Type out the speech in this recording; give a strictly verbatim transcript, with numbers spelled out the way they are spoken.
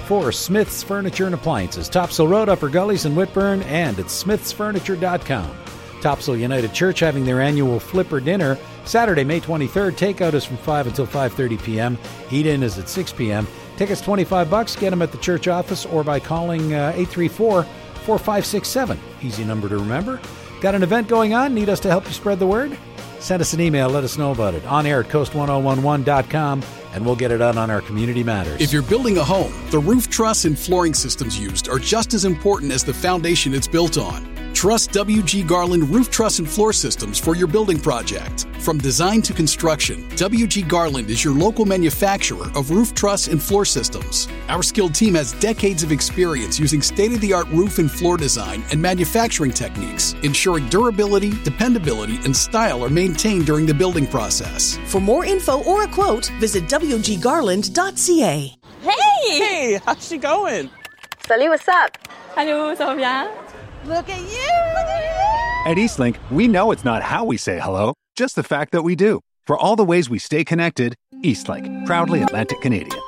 for Smith's Furniture and Appliances, Topsail Road, Upper Gullies in Whitburn, and at smiths furniture dot com. Topsail United Church having their annual Flipper Dinner Saturday, May twenty-third. Takeout is from five until five thirty p.m. Eat-in is at six p.m. Tickets twenty-five bucks. Get them at the church office or by calling uh, eight three four, four five six seven. Easy number to remember. Got an event going on? Need us to help you spread the word? Send us an email. Let us know about it. On air at coast ten eleven dot com, and we'll get it out on our Community Matters. If you're building a home, the roof truss and flooring systems used are just as important as the foundation it's built on. Trust W G. Garland Roof Truss and Floor Systems for your building project. From design to construction, W G. Garland is your local manufacturer of roof truss and floor systems. Our skilled team has decades of experience using state-of-the-art roof and floor design and manufacturing techniques, ensuring durability, dependability, and style are maintained during the building process. For more info or a quote, visit w g garland dot c a. Hey! Hey, how's she going? Salut, what's up? Allô, ça va bien? Look at you! Look at you! At Eastlink, we know it's not how we say hello, just the fact that we do. For all the ways we stay connected, Eastlink, proudly Atlantic Canadian.